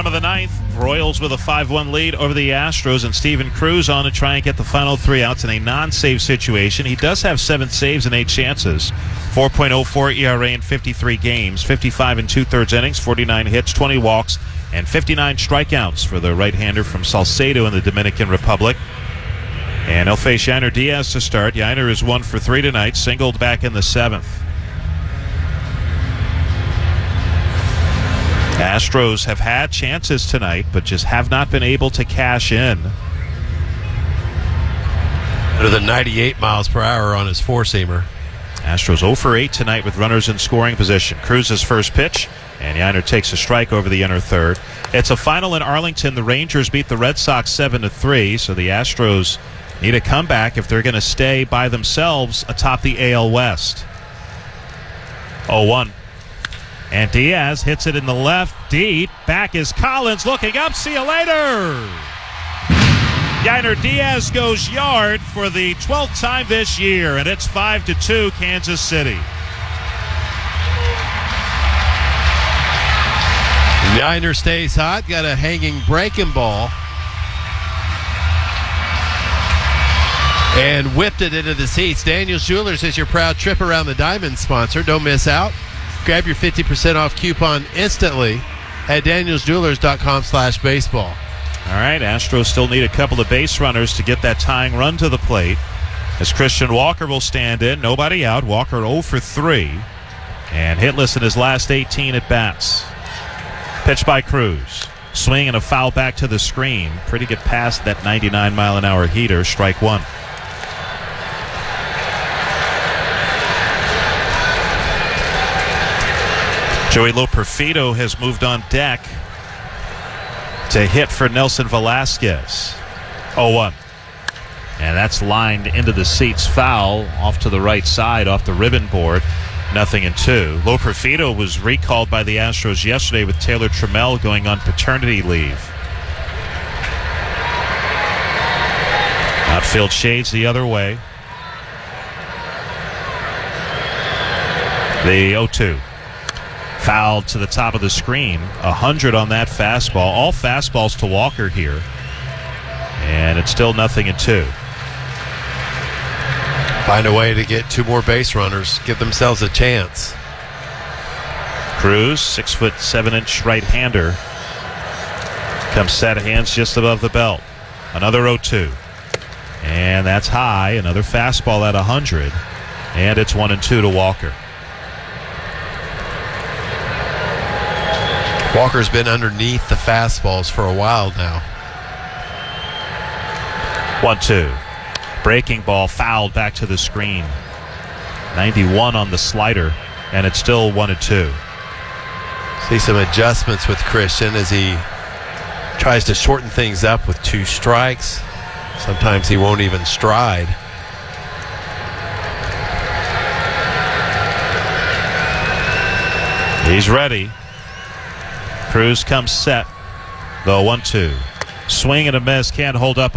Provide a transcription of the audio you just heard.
Bottom of the ninth, Royals with a 5-1 lead over the Astros, and Steven Cruz on to try and get the final 3 outs in a non-save situation. He does have 7 saves and 8 chances. 4.04 ERA in 53 games, 55 and 2/3 innings, 49 hits, 20 walks, and 59 strikeouts for the right-hander from Salcedo in the Dominican Republic. And he'll face Yainer Diaz to start. Yainer is 1 for 3 tonight, singled back in the 7th. Astros have had chances tonight, but just have not been able to cash in. Better than 98 miles per hour on his four-seamer. Astros 0 for 8 tonight with runners in scoring position. Cruz's first pitch, and Yainer takes a strike over the inner third. It's a final in Arlington. The Rangers beat the Red Sox 7-3, so the Astros need a comeback if they're going to stay by themselves atop the AL West. 0-1. And Diaz hits it in the left, deep. Back is Collins looking up. See you later. Yainer Diaz goes yard for the 12th time this year, and it's 5-2 Kansas City. Yainer stays hot, got a hanging breaking ball. And whipped it into the seats. Daniels Jewelers is your proud trip around the diamond sponsor. Don't miss out. Grab your 50% off coupon instantly at danielsjewelers.com/baseball. All right, Astros still need a couple of base runners to get that tying run to the plate, as Christian Walker will stand in. Nobody out. Walker 0 for 3 and hitless in his last 18 at bats. Pitch by Cruz. Swing and a foul back to the screen. Pretty get past that 99-mile-an-hour heater. Strike 1. Joey Loperfido has moved on deck to hit for Nelson Velasquez. 0-1. And that's lined into the seats foul off to the right side off the ribbon board. 0-2. Loperfido was recalled by the Astros yesterday with Taylor Trammell going on paternity leave. Outfield shades the other way. The 0-2. Fouled to the top of the screen. 100 on that fastball. All fastballs to Walker here. And it's still 0-2. Find a way to get 2 more base runners. Give themselves a chance. Cruz, 6'7" right-hander. Comes set of hands just above the belt. Another 0-2. And that's high. Another fastball at 100. And it's 1-2 to Walker. Walker's been underneath the fastballs for a while now. 1-2. Breaking ball fouled back to the screen. 91 on the slider, and it's still 1-2. See some adjustments with Christian as he tries to shorten things up with 2 strikes. Sometimes he won't even stride. He's ready. Cruz comes set. The 1-2. Swing and a miss. Can't hold up